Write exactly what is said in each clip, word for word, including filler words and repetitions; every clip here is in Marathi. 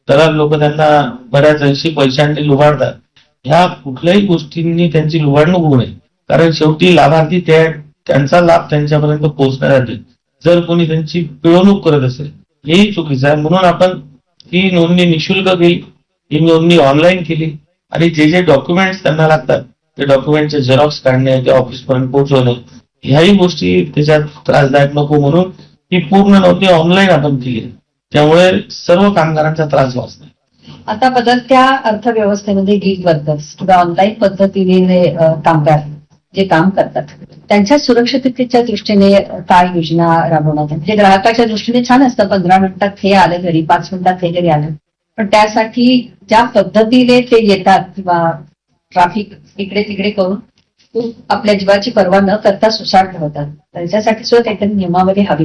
तर लोक त्यांना बऱ्याच अंशी पैशांनी लुबाडतात. ह्या कुठल्याही गोष्टींनी त्यांची लुबाडणूक होऊ नये, कारण शेवटी लाभार्थी त्या त्यांचा लाभ त्यांच्यापर्यंत पोहोचण्यासाठी जर कोणी त्यांची पिळवणूक करत असेल हेही चुकीचं आहे. म्हणून आपण ही नोंदणी निशुल्क केली, ही नोंदणी ऑनलाईन केली आणि जे जे डॉक्युमेंट्स त्यांना लागतात ते डॉक्युमेंटचे झेरॉक्स काढणे, ते ऑफिस पर्यंत पोहोचवणे, ह्याही गोष्टी त्याच्यात त्रासदायक नको म्हणून ही पूर्ण नोंदणी ऑनलाईन आपण केली. त्यामुळे सर्व कामगारांचा त्रास वाचला. आता बदलत्या अर्थव्यवस्थेमध्ये गिग वर्कर्स किंवा ऑनलाईन पद्धतीने कामगार जे काम करतात त्यांच्या सुरक्षिततेच्या दृष्टीने काय योजना राबवण्यात? म्हणजे ग्राहकाच्या दृष्टीने छान असतं, पंधरा मिनिटात हे आलं घरी, पाच मिनिटात हे घरी आलं, पण त्यासाठी ज्या पद्धतीने ते येतात किंवा ट्रॅफिक इकडे तिकडे करून आपल्या जीवाची पर्वा न करता सुसाट ठेवतात, त्याच्यासाठी सुद्धा काहीतरी नियमावली हवी.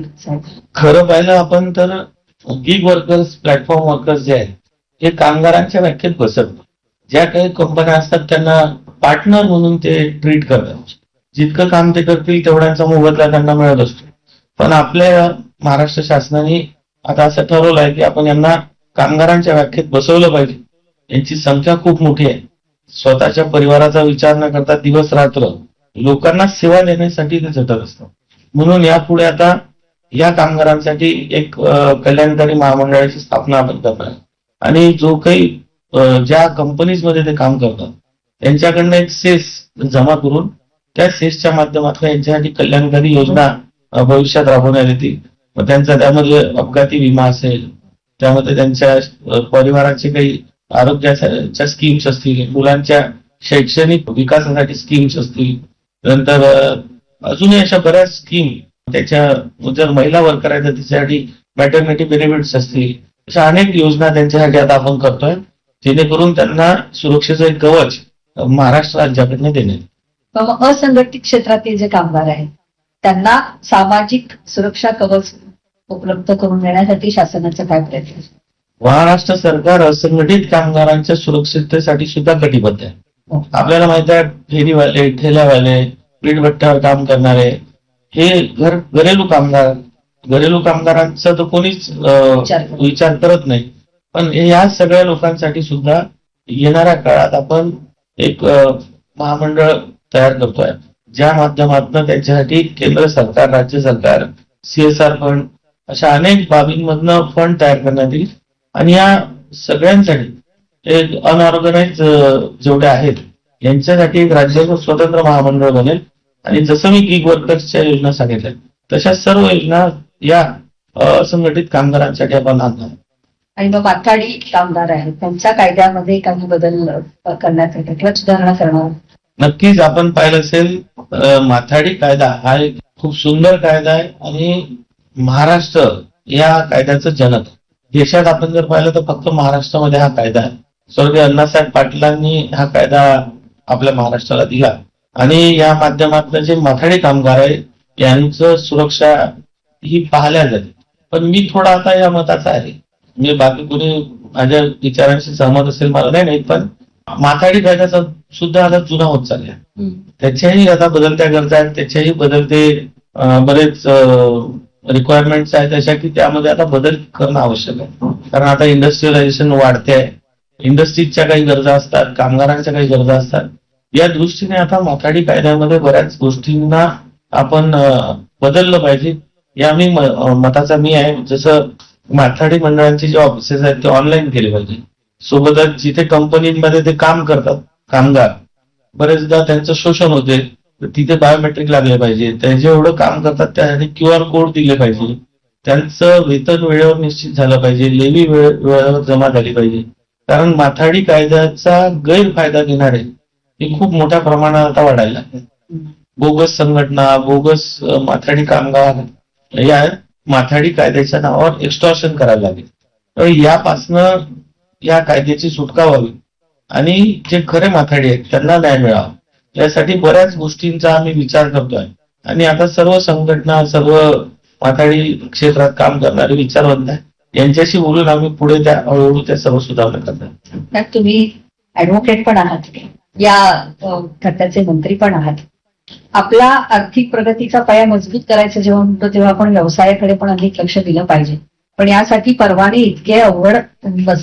खरं पाहिलं आपण तर गिग वर्कर्स, प्लॅटफॉर्म वर्कर्स जे आहेत हे कामगारांच्या व्याख्येत बसत. ज्या काही कंपन्या असतात त्यांना पार्टनर म्हणून ते ट्रीट करतात. जितकं काम ते करतील तेवढ्यांचा मोबदला त्यांना मिळत असतो. पण आपल्या महाराष्ट्र शासनाने आता असं ठरवलं आहे की आपण यांना कामगारांच्या व्याख्येत बसवलं पाहिजे. यांची संख्या खूप मोठी आहे. स्वतःच्या परिवाराचा विचार न करता दिवस रात्र लोकांना सेवा देण्यासाठी ते झटत असतात. म्हणून यापुढे आता या कामगारांसाठी एक कल्याणकारी महामंडळाची स्थापना आपण करणार आणि जो काही ज्या कंपनीज मध्ये ते काम करतात त्यांच्याकडनं एक सेस जमा करून त्या सेसच्या माध्यमातून यांच्यासाठी कल्याणकारी योजना भविष्यात राबवण्यात येतील. मग त्यांचा त्यामध्ये अपघाती विमा असेल, त्यामध्ये त्यांच्या परिवाराचे काही आरोग्याच्या स्कीम्स असतील, मुलांच्या शैक्षणिक विकासासाठी स्कीम्स असतील, नंतर अजूनही अशा बऱ्याच स्कीम, त्याच्या जर महिला वर्कर आहेत तर त्याच्यासाठी मॅटर्निटी बेनिफिट्स असतील, अशा अनेक योजना त्यांच्यासाठी आता आपण करतोय जेणेकरून त्यांना सुरक्षेचं एक कवच महाराष्ट्र राज्याकडनं देणे. असंघटित क्षेत्रातील जे कामगार आहेत त्यांना सामाजिक सुरक्षा कवच उपलब्ध करून देण्यासाठी शासनाचा काय प्रयत्न? महाराष्ट्र सरकार असंघटित कामगारांच्या सुरक्षिततेसाठी सुद्धा कटिबद्ध आहे. आपल्याला माहित आहे फेरीवाले, ठेल्यावाले, वीटभट्ट्यावर काम करणारे हे घर घरेलू कामगार, घरेलू कामगारांचा तर कोणीच विचार करत नाही. पण या सगळ्या लोकांसाठी सुद्धा येणाऱ्या काळात आपण एक महामंडळ तयार करतोय ज्या माध्यमातून त्यांच्यासाठी केंद्र सरकार, राज्य सरकार, सीएसआर फंड अशा अनेक बाबींमधनं फंड तयार करण्यात येईल आणि या सगळ्यांसाठी एक अनऑर्गनाइज जेवढे आहेत यांच्यासाठी एक राज्याचं स्वतंत्र महामंडळ बनेल आणि जसं मी गिग वर्कर्सच्या योजना सांगितल्या तशा सर्व योजना या असंघटित कामगारांसाठी आपण आणणार. आणि मग माथाडी कामगार आहेत त्यांच्या कायद्यामध्ये काही बदल करण्यात येतात किंवा सुधारणा करणार? नक्कीच आपण पाहिलं असेल माथाडी कायदा हा एक खूप सुंदर कायदा आहे आणि महाराष्ट्र या कायद्याचं जनक. देशात आपण जर पाहिलं तर फक्त महाराष्ट्रामध्ये हा कायदा आहे. स्वर्गीय अण्णासाहेब पाटलांनी हा कायदा आपल्या महाराष्ट्राला दिला आणि या माध्यमातून जे माथाडी कामगार आहे यांचं सुरक्षा ही पाहिल्या जाते. पण मी थोडा आता या मताचा आहे, मी बाकी कोणी माझ्या विचारांशी सहमत असेल मला नाही नाही पण माथाडी कायद्याचा सुद्धा आता जुना होत चालला. त्याच्याही आता बदलत्या गरजा आहेत, त्याच्याही बदलते बरेच रिक्वायरमेंट्स आहेत अशा की त्यामध्ये आता बदल करणं आवश्यक आहे. कारण आता इंडस्ट्रियलायझेशन वाढते आहे, इंडस्ट्रीजच्या काही गरजा असतात, कामगारांच्या काही गरजा असतात. या दृष्टीने आता माथाडी कायद्यामध्ये बऱ्याच गोष्टींना आपण बदललं पाहिजे या मी मताचा मी आहे. जसं माथाडी मंडळांचे जे ऑफिसेस आहेत ते ऑनलाईन केले पाहिजे. सोबतच जिथे कंपनीमध्ये ते काम करतात कामगार बरेचदा त्यांचं शोषण होते, तिथे बायोमेट्रिक लागले पाहिजे. ते जेवढं काम करतात त्यासाठी क्यू आर कोड दिले पाहिजे. त्यांचं वेतन वेळेवर निश्चित झालं पाहिजे, लेवी वेळेवर जमा झाली पाहिजे. कारण माथाडी कायद्याचा गैरफायदा घेणारे हे खूप मोठ्या प्रमाणात आता वाढायला लागले. बोगस संघटना, बोगस माथाडी कामगार या माथाडी कायद्याच्या नावावर एक्स्टॉर्शन करायला लागले. तर यापासनं या कायद्याची सुटका व्हावी आणि जे खरे माथाडी आहेत त्यांना न्याय मिळावा यासाठी बऱ्याच गोष्टींचा आम्ही विचार करतोय आणि आता सर्व संघटना, सर्व माथाडी क्षेत्रात काम करणारे विचारवंत आहेत यांच्याशी बोलून आम्ही पुढे त्या हळूहळू त्या सर्व सुधारणा करणार. तुम्ही ऍडव्होकेट पण आहात, या खात्याचे मंत्री पण आहात. आपला आर्थिक प्रगतीचा पाया मजबूत करायचा जेव्हा म्हणतो तेव्हा आपण व्यवसायाकडे पण अधिक लक्ष दिलं पाहिजे. पण यासाठी परवाने इतके अवघड